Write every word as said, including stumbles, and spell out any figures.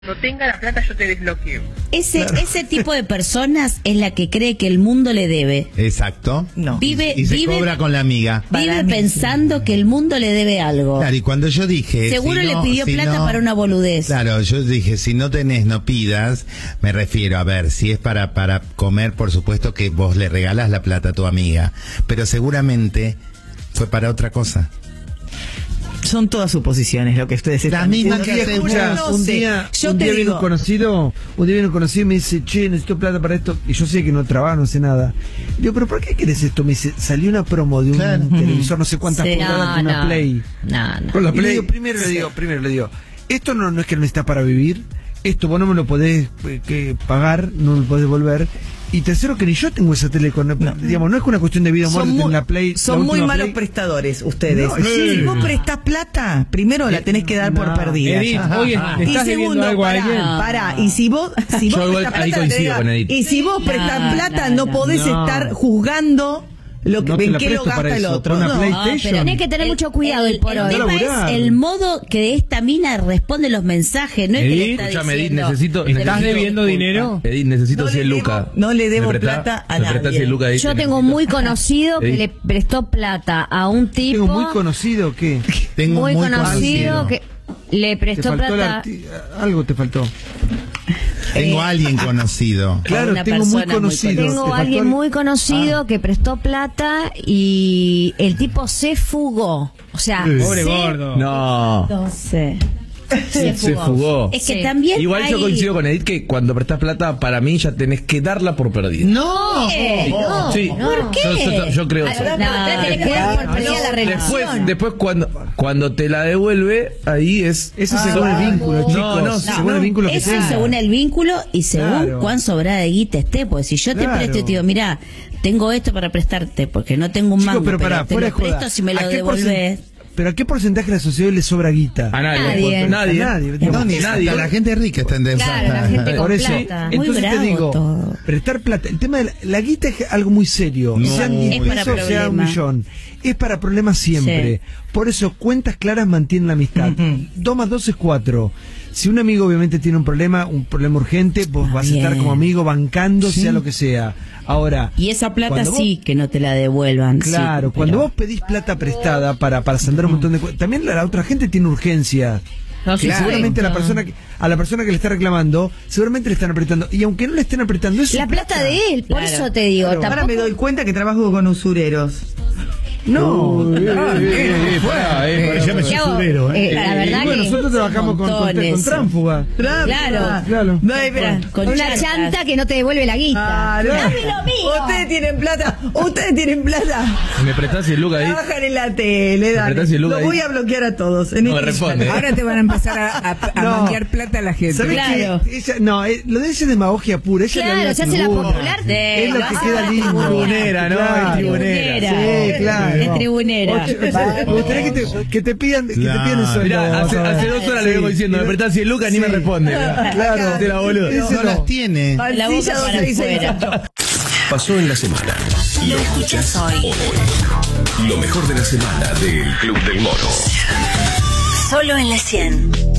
No tenga la plata, yo te desbloqueo. Ese, Claro. ese tipo de personas es la que cree que el mundo le debe. Exacto. No. Vive, y se vive, cobra con la amiga. vive pensando que el mundo le debe algo. Claro, y cuando yo dije... Seguro si le no- pidió si plata no- para una boludez. Claro, yo dije, si no tenés, no pidas. Me refiero, a ver, si es para, para comer, por supuesto que vos le regalás la plata a tu amiga. Pero seguramente fue para otra cosa. Son todas suposiciones lo que ustedes están La misma diciendo. que Escucha, No un sé. día, Yo un te día viene digo, un conocido, un día viene un conocido y me dice, che, necesito plata para esto. Y yo sé que no trabajo, no sé nada. Le digo, pero ¿por qué querés esto? Me dice, salió una promo de un Claro. televisor, no sé cuántas Sí. pulgadas, No, de una no. Play. No, no. Con la Y Play. le Le digo, digo, primero le digo, primero le digo, esto no, no es que lo necesitas para vivir, esto vos no me lo podés eh, que pagar, no lo podés devolver. Y tercero, que ni yo tengo esa tele con, no. digamos, no es una cuestión de vida o muerte son en muy, la Play. son la muy última malos Play. prestadores ustedes. No, si sí. vos prestás plata, primero la tenés que dar por No. perdida. Edith, oye, ¿le Y estás debiendo segundo, algo a pará, alguien? pará, y si vos, si vos Yo igual prestás ahí plata, coincido te diga- con Edith. y si vos prestás No, plata, no, no, no. podés No. estar juzgando lo que, No te en la qué lo presto para gasta el eso, otro. para una No. Play. No, pero PlayStation. tenés que tener mucho cuidado el- hoy por el hoy. El tema tema es es el modo que esta mina responde los mensajes, no es que le Edith, está escúchame, Edith, diciendo, necesito- te lo ¿estás pido debiendo disculpas. dinero? Edith, necesito No le cien debo- lucas. no le debo ¿Me prestás? plata a ¿Me prestás nadie. cien lucas, Edith? Yo Que tengo necesito? muy conocido que Edith. le prestó plata a un tipo. Tengo muy conocido, ¿qué? Tengo muy muy conocido conocido. que le Te prestó faltó la plata. arti- algo te faltó. Tengo a alguien conocido. Claro, una tengo muy persona muy conocido. conocida. Te Tengo faltó a alguien el- muy conocido Ah. que prestó plata y el tipo se fugó. O sea, Pobre se gordo. No. Entonces, Se fugó. Es que Sí. también Igual hay... yo coincido con Edith que cuando prestás plata, para mí ya tenés que darla por perdida. No. Eh, no, Sí. no. ¿Por qué? Yo, yo- yo creo eso. No, no, tenés que dar por perdida la Después, relación. después cuando, cuando te la devuelve, ahí es... Ese es según el vínculo, no, chicos. no, según el vínculo que Eso tenga. según el vínculo y según Claro. cuán sobrada de guita esté. Pues si yo te Claro. presto y te digo, mira, tengo esto para prestarte porque no tengo un Chicos, mango, pero pero, pará, te fuera lo de joda. presto si me ¿A lo qué devolvés. porcent- ¿Pero a qué porcentaje de la sociedad le sobra guita? A nadie. Nadie. Nadie. A nadie. No, ni Nadie. hasta la gente rica está endeudada. Claro, la gente Por con eso, plata. Muy entonces te bravo digo, todo. prestar plata, el tema de la, la guita es algo muy serio, No, sean es diez para pesos, sea un problemas. millón, es para problemas siempre. Sí. Por eso, cuentas claras mantienen la amistad. Dos más dos es cuatro. Si un amigo obviamente tiene un problema, un problema urgente, vos Ah, vas a estar bien. como amigo bancando, Sí. sea lo que sea. Ahora, Y esa plata cuando vos- sí que no te la devuelvan. sí, claro, pero- cuando vos pedís plata prestada para, para saldar un montón de cosas, también la, la otra gente tiene urgencia. No, sí, Que sí. seguramente a la persona que a la persona que le está reclamando, seguramente le están apretando. Y aunque no le estén apretando, es La su plata de él, por Claro. eso te digo. Claro. Ahora Tampoco- me doy cuenta que trabajo con usureros. No, pará, eh, yo me ¿Qué hago? Eh, la verdad bueno, que nosotros trabajamos con, con, montones. con tránfuga. Claro. Claro. No, espera. Con una chantas. chanta que no te devuelve la guita. Ah, no. Dame lo mío. Ustedes tienen plata, ustedes tienen plata. ¿Me prestás cien lucas, Edith? Trabajan en la tele, dale. prestás cien lucas Lo ahí? voy a bloquear a todos. En No me este- responde. Ahora te van a empezar a, a, a No. manguear plata a la gente. ¿Sabés Claro. qué? Ella, no, eh, lo de ella es demagogia pura. Ella Claro, le da la se hace la tribuna. popular. Es lo lo que hace queda la lindo. tribunera, ¿no? Claro. Tribunera. Sí, claro. Es tribunera. Ocho- Me gustaría que te, que te pidan, que te Claro. pidan el sueldo. Mirá, hace, vas a ver. hace dos horas le vengo diciendo, me prestás cien lucas, ni me Sí. responde. Claro. Te la boludo. Ese No no. las tiene. La boca Mancilla para doscientos sesenta y seis. afuera. Pasó en la semana. Lo escuchás hoy. Lo mejor de la semana del Club del Mono. Solo en la cien.